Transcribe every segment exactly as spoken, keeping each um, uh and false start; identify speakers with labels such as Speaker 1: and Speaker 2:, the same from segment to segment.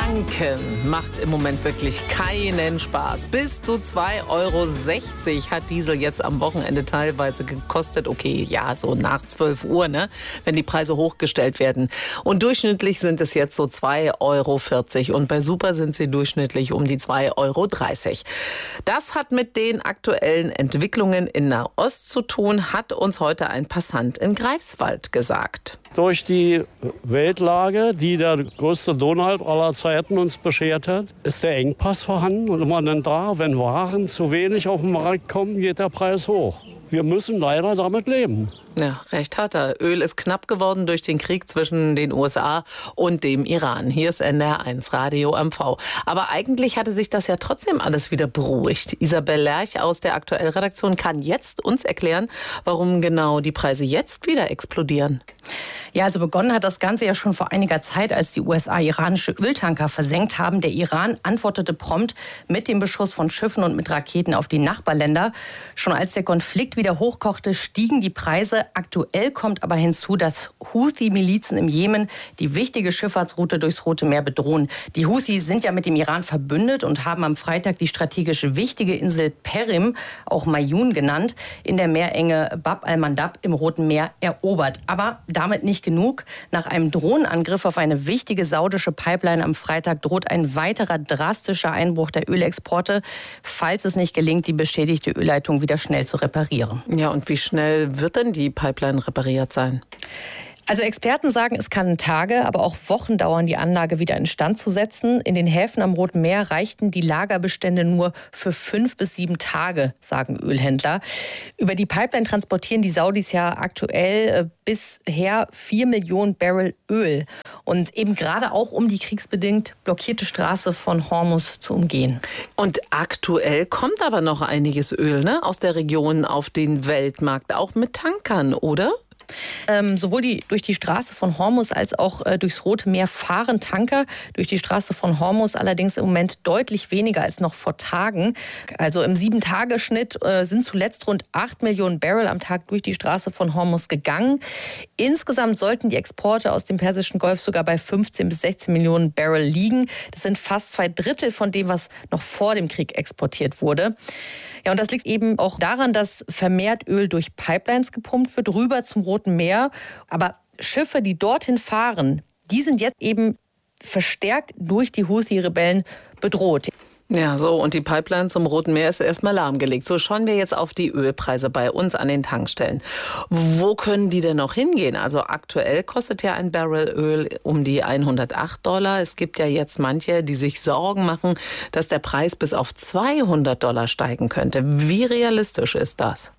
Speaker 1: Tanken macht im Moment wirklich keinen Spaß. Bis zu zwei Euro sechzig hat Diesel jetzt am Wochenende teilweise gekostet. Okay, ja, so nach zwölf Uhr, ne, wenn die Preise hochgestellt werden. Und durchschnittlich sind es jetzt so zwei Euro vierzig. Und bei Super sind sie durchschnittlich um die zwei Euro dreißig. Das hat mit den aktuellen Entwicklungen in Nahost zu tun, hat uns heute ein Passant in Greifswald gesagt.
Speaker 2: Durch die Weltlage, die der größte Donald aller Zeiten uns beschert hat, ist der Engpass vorhanden. Und immer dann da, wenn Waren zu wenig auf den Markt kommen, geht der Preis hoch. Wir müssen leider damit leben.
Speaker 1: Ja, recht hat er. Öl ist knapp geworden durch den Krieg zwischen den U S A und dem Iran. Hier ist N D R eins Radio M V. Aber eigentlich hatte sich das ja trotzdem alles wieder beruhigt. Isabel Lerch aus der Aktuell-Redaktion kann jetzt uns erklären, warum genau die Preise jetzt wieder explodieren.
Speaker 3: Ja, also begonnen hat das Ganze ja schon vor einiger Zeit, als die U S A iranische Öltanker versenkt haben. Der Iran antwortete prompt mit dem Beschuss von Schiffen und mit Raketen auf die Nachbarländer. Schon als der Konflikt wieder hochkochte, stiegen die Preise. Aktuell kommt aber hinzu, dass Houthi-Milizen im Jemen die wichtige Schifffahrtsroute durchs Rote Meer bedrohen. Die Houthi sind ja mit dem Iran verbündet und haben am Freitag die strategisch wichtige Insel Perim, auch Mayun genannt, in der Meerenge Bab al-Mandab im Roten Meer erobert. Aber damit nicht genug. Nach einem Drohnenangriff auf eine wichtige saudische Pipeline am Freitag droht ein weiterer drastischer Einbruch der Ölexporte, falls es nicht gelingt, die beschädigte Ölleitung wieder schnell zu reparieren.
Speaker 1: Ja, und wie schnell wird denn die Pipeline repariert sein?
Speaker 3: Also Experten sagen, es kann Tage, aber auch Wochen dauern, die Anlage wieder instand zu setzen. In den Häfen am Roten Meer reichten die Lagerbestände nur für fünf bis sieben Tage, sagen Ölhändler. Über die Pipeline transportieren die Saudis ja aktuell äh, bisher vier Millionen Barrel Öl. Und eben gerade auch, um die kriegsbedingt blockierte Straße von Hormuz zu umgehen.
Speaker 1: Und aktuell kommt aber noch einiges Öl, ne, aus der Region auf den Weltmarkt, auch mit Tankern, oder?
Speaker 3: Ähm, sowohl die, durch die Straße von Hormuz als auch äh, durchs Rote Meer fahren Tanker. Durch die Straße von Hormuz allerdings im Moment deutlich weniger als noch vor Tagen. Also im Sieben-Tage-Schnitt äh, sind zuletzt rund acht Millionen Barrel am Tag durch die Straße von Hormuz gegangen. Insgesamt sollten die Exporte aus dem Persischen Golf sogar bei fünfzehn bis sechzehn Millionen Barrel liegen. Das sind fast zwei Drittel von dem, was noch vor dem Krieg exportiert wurde. Ja, und das liegt eben auch daran, dass vermehrt Öl durch Pipelines gepumpt wird, rüber zum Roten Meer. Aber Schiffe, die dorthin fahren, die sind jetzt eben verstärkt durch die Houthi-Rebellen bedroht.
Speaker 1: Ja, so, und die Pipeline zum Roten Meer ist erstmal lahmgelegt. So, schauen wir jetzt auf die Ölpreise bei uns an den Tankstellen. Wo können die denn noch hingehen? Also aktuell kostet ja ein Barrel Öl um die hundertacht Dollar. Es gibt ja jetzt manche, die sich Sorgen machen, dass der Preis bis auf zweihundert Dollar steigen könnte. Wie realistisch ist das?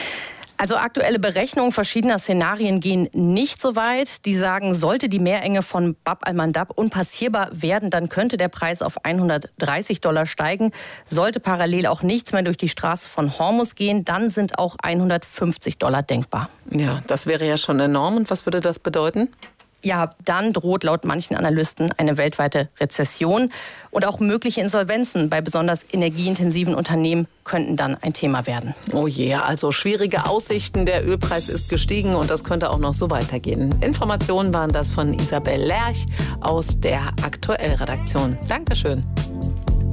Speaker 3: Also aktuelle Berechnungen verschiedener Szenarien gehen nicht so weit. Die sagen, sollte die Meerenge von Bab al-Mandab unpassierbar werden, dann könnte der Preis auf hundertdreißig Dollar steigen. Sollte parallel auch nichts mehr durch die Straße von Hormuz gehen, dann sind auch hundertfünfzig Dollar denkbar.
Speaker 1: Ja, das wäre ja schon enorm. Und was würde das bedeuten?
Speaker 3: Ja, dann droht laut manchen Analysten eine weltweite Rezession. Und auch mögliche Insolvenzen bei besonders energieintensiven Unternehmen könnten dann ein Thema werden.
Speaker 1: Oh je, also schwierige Aussichten. Der Ölpreis ist gestiegen und das könnte auch noch so weitergehen. Informationen waren das von Isabel Lerch aus der Aktuell-Redaktion. Dankeschön.